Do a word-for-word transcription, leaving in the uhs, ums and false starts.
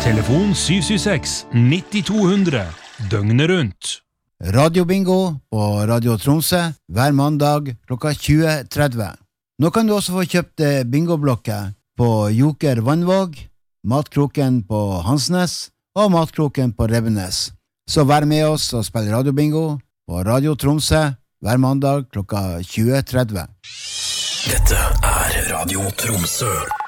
Telefon syv syv seks nitti to hundre, døgnet rundt. Radiobingo på Radio Tromsø hver mandag klokka tjue tretti. Nå kan du også få kjøpt bingoblokker på Joker Vannvåg, Matkroken på Hansnes og Matkroken på Rebbenes. Så vær med oss og spill radiobingo på Radio Tromsø hver mandag klokka tjue tretti. Dette er Radio Tromsø.